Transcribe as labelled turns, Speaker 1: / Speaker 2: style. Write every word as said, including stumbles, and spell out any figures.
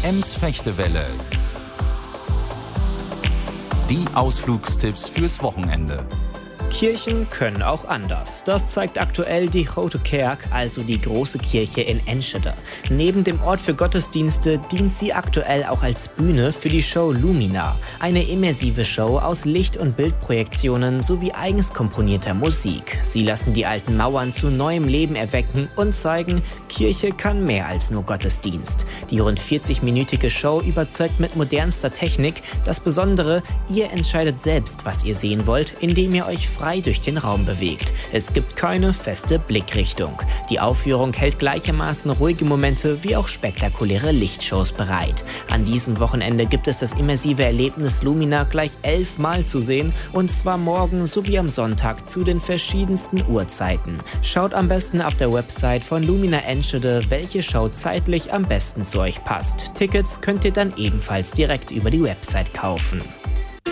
Speaker 1: Ems-Fechtewelle. Die Ausflugstipps fürs Wochenende.
Speaker 2: Kirchen können auch anders. Das zeigt aktuell die Grote Kerk, also die große Kirche in Enschede. Neben dem Ort für Gottesdienste dient sie aktuell auch als Bühne für die Show Lumina. Eine immersive Show aus Licht- und Bildprojektionen sowie eigens komponierter Musik. Sie lassen die alten Mauern zu neuem Leben erwecken und zeigen, Kirche kann mehr als nur Gottesdienst. Die rund vierzig-minütige Show überzeugt mit modernster Technik. Das Besondere, ihr entscheidet selbst, was ihr sehen wollt, indem ihr euch frei durch den Raum bewegt. Es gibt keine feste Blickrichtung. Die Aufführung hält gleichermaßen ruhige Momente wie auch spektakuläre Lichtshows bereit. An diesem Wochenende gibt es das immersive Erlebnis Lumina gleich elfmal zu sehen, und zwar morgen sowie am Sonntag zu den verschiedensten Uhrzeiten. Schaut am besten auf der Website von Lumina Enschede, welche Show zeitlich am besten zu euch passt. Tickets könnt ihr dann ebenfalls direkt über die Website kaufen.